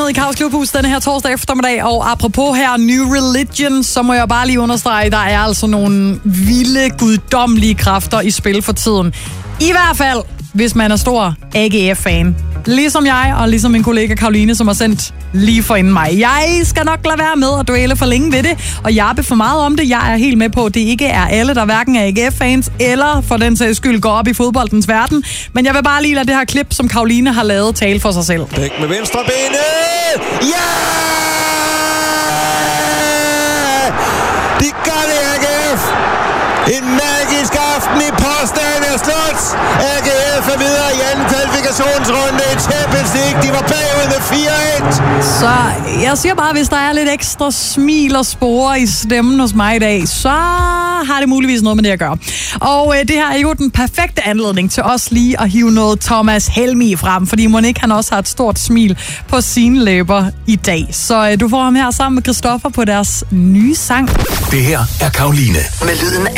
i Kaos Klubhus denne her torsdag eftermiddag, og apropos her New Religion, så må jeg bare lige understrege, der er altså nogle vilde, guddommelige kræfter i spil for tiden. I hvert fald, hvis man er stor AGF-fan. Ligesom jeg, og ligesom min kollega Karoline, som har sendt lige for inden mig. Jeg skal nok lade være med at dvæle for længe ved det, og jappe for meget om det. Jeg er helt med på, at det ikke er alle, der hverken er AGF-fans, eller for den sags skyld går op i fodboldens verden. Men jeg vil bare lige lade det her klip, som Karoline har lavet, tale for sig selv. Bæk med venstre benet! Ja! De gør det, AGF! En magisk aften i påstand er slut. AGF er videre i anden kvalifikationsrunde i Champions League. De var bagud med 4-1. Så jeg siger bare, hvis der er lidt ekstra smil og spore i stemmen hos mig i dag, så har det muligvis noget med det at gøre. Og det her er jo den perfekte anledning til os lige at hive noget Thomas Helmig frem, fordi Monique han også har et stort smil på sine læber i dag. Så du får ham her sammen med Christoffer på deres nye sang. Det her er Karoline med lyden